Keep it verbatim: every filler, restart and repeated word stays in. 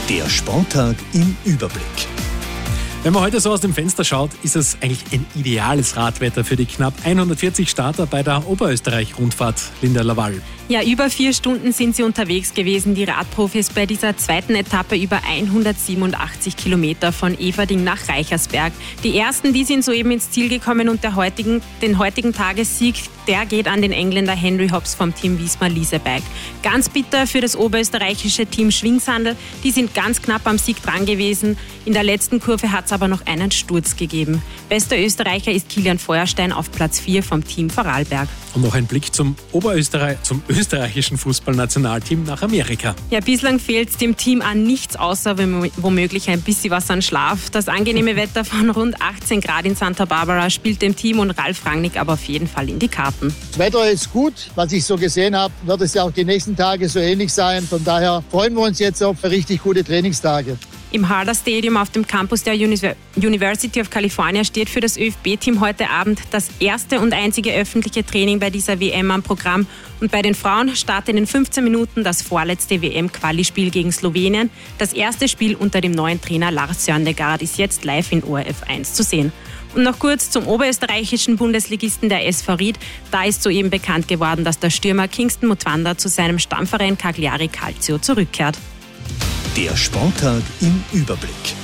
Der Sporttag im Überblick. Wenn man heute so aus dem Fenster schaut, ist es eigentlich ein ideales Radwetter für die knapp hundertvierzig Starter bei der Oberösterreich-Rundfahrt. Linda Laval. Ja, über vier Stunden sind sie unterwegs gewesen, die Radprofis, bei dieser zweiten Etappe über hundertsiebenundachtzig Kilometer von Everding nach Reichersberg. Die ersten, die sind soeben ins Ziel gekommen und der heutigen, den heutigen Tagessieg, der geht an den Engländer Henry Hobbs vom Team Wismar-Leasebike. Ganz bitter für das oberösterreichische Team Schwingsandl, die sind ganz knapp am Sieg dran gewesen. In der letzten Kurve hat es aber noch einen Sturz gegeben. Bester Österreicher ist Kilian Feuerstein auf Platz vier vom Team Vorarlberg. Und noch ein Blick zum Oberösterreich, zum österreichischen Fußballnationalteam nach Amerika. Ja, bislang fehlt es dem Team an nichts, außer womöglich ein bisschen was an Schlaf. Das angenehme Wetter von rund achtzehn Grad in Santa Barbara spielt dem Team und Ralf Rangnick aber auf jeden Fall in die Karten. Das Wetter ist gut. Was ich so gesehen habe, wird es ja auch die nächsten Tage so ähnlich sein. Von daher freuen wir uns jetzt auf richtig gute Trainingstage. Im Harder Stadium auf dem Campus der University of California steht für das ÖFB-Team heute Abend das erste und einzige öffentliche Training bei dieser W M am Programm. Und bei den Frauen startet in fünfzehn Minuten das vorletzte W M-Quali-Spiel gegen Slowenien. Das erste Spiel unter dem neuen Trainer Lars Søndergaard ist jetzt live in O R F eins zu sehen. Und noch kurz zum oberösterreichischen Bundesligisten der S V Ried. Da ist soeben bekannt geworden, dass der Stürmer Kingston Mutwanda zu seinem Stammverein Cagliari Calcio zurückkehrt. Der Sporttag im Überblick.